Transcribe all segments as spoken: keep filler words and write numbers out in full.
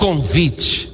convite,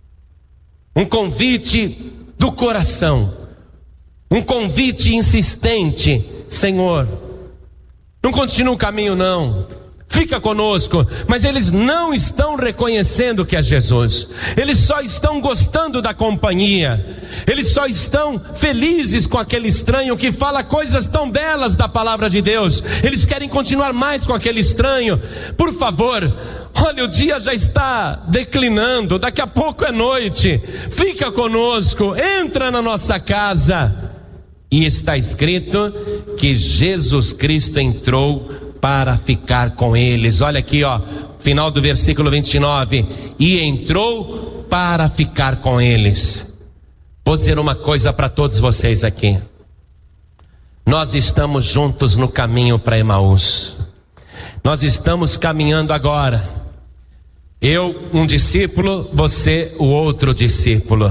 um convite do coração, um convite insistente: Senhor, não continua o caminho não, fica conosco. Mas eles não estão reconhecendo que é Jesus, eles só estão gostando da companhia, eles só estão felizes com aquele estranho que fala coisas tão belas da palavra de Deus. Eles querem continuar mais com aquele estranho. Por favor, olha, o dia já está declinando, daqui a pouco é noite, fica conosco, entra na nossa casa. E está escrito que Jesus Cristo entrou para ficar com eles. Olha aqui, ó, final do versículo vinte e nove: e entrou para ficar com eles. Vou dizer uma coisa para todos vocês aqui: nós estamos juntos no caminho para Emaús. Nós estamos caminhando agora, eu um discípulo, você o outro discípulo,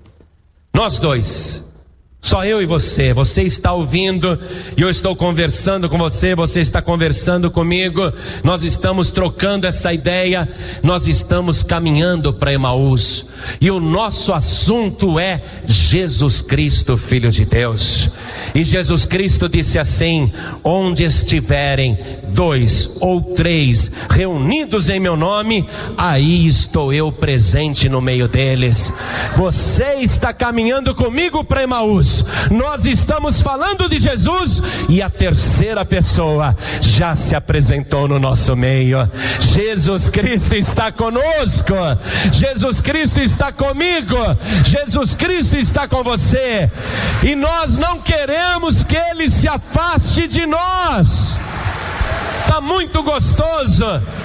nós dois, só eu e você. Você está ouvindo e eu estou conversando com você, você está conversando comigo. Nós estamos trocando essa ideia, nós estamos caminhando para Emaús. E o nosso assunto é Jesus Cristo, Filho de Deus. E Jesus Cristo disse assim: onde estiverem dois ou três reunidos em meu nome, aí estou eu presente no meio deles. Você está caminhando comigo para Emaús. Nós estamos falando de Jesus e a terceira pessoa já se apresentou no nosso meio. Jesus Cristo está conosco, Jesus Cristo está comigo, Jesus Cristo está com você. E nós não queremos que Ele se afaste de nós. Está muito gostoso.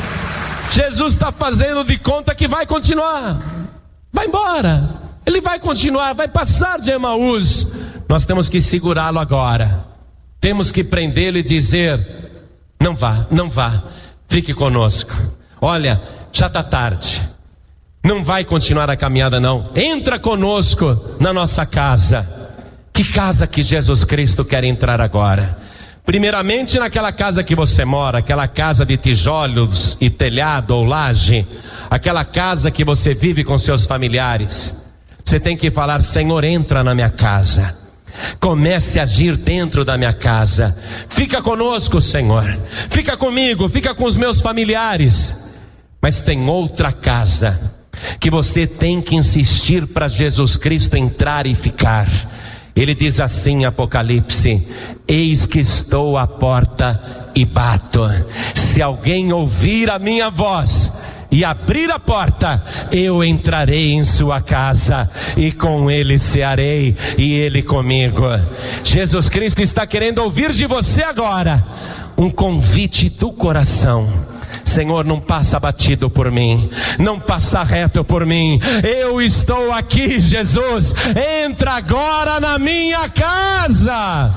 Jesus está fazendo de conta que vai continuar, vai embora, Ele vai continuar, vai passar de Emaús. Nós temos que segurá-lo agora, temos que prendê-lo e dizer: não vá, não vá, fique conosco. Olha, já está tarde, não vai continuar a caminhada não, entra conosco na nossa casa. Que casa que Jesus Cristo quer entrar agora? Primeiramente naquela casa que você mora, aquela casa de tijolos e telhado ou laje, aquela casa que você vive com seus familiares. Você tem que falar: Senhor, entra na minha casa, comece a agir dentro da minha casa, fica conosco, Senhor, fica comigo, fica com os meus familiares. Mas tem outra casa que você tem que insistir para Jesus Cristo entrar e ficar. Ele diz assim em Apocalipse: eis que estou à porta e bato. Se alguém ouvir a minha voz e abrir a porta, eu entrarei em sua casa e com ele cearei e ele comigo. Jesus Cristo está querendo ouvir de você agora um convite do coração: Senhor, não passa batido por mim, não passa reto por mim, eu estou aqui, Jesus, entra agora na minha casa.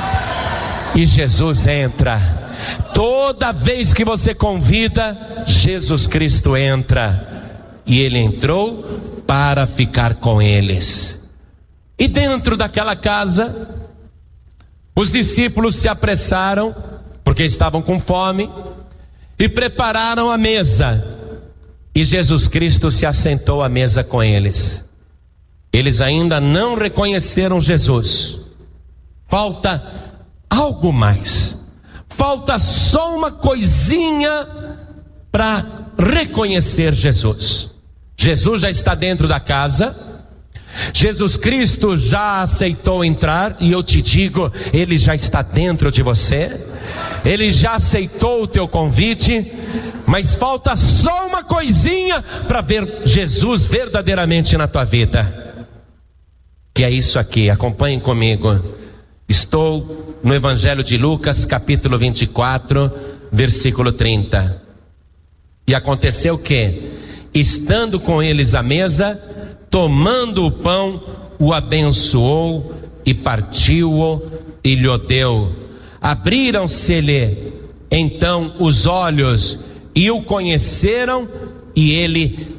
E Jesus entra. Toda vez que você convida, Jesus Cristo entra. E Ele entrou para ficar com eles. E dentro daquela casa, os discípulos se apressaram, porque estavam com fome, e prepararam a mesa. E Jesus Cristo se assentou à mesa com eles. Eles ainda não reconheceram Jesus. Falta algo mais. Falta só uma coisinha para reconhecer Jesus. Jesus já está dentro da casa. Jesus Cristo já aceitou entrar. E eu te digo, Ele já está dentro de você. Ele já aceitou o teu convite. Mas falta só uma coisinha para ver Jesus verdadeiramente na tua vida. Que é isso aqui, acompanhem comigo. Estou no Evangelho de Lucas, capítulo vinte e quatro, versículo trinta. E aconteceu que, estando com eles à mesa, tomando o pão, o abençoou e partiu-o e lhe deu. Abriram-se-lhe então os olhos e o conheceram, e ele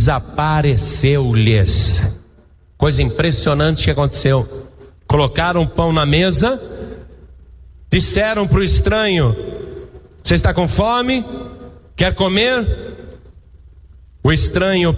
desapareceu-lhes. Coisa impressionante que aconteceu. Colocaram pão na mesa, disseram para o estranho: você está com fome? Quer comer? O estranho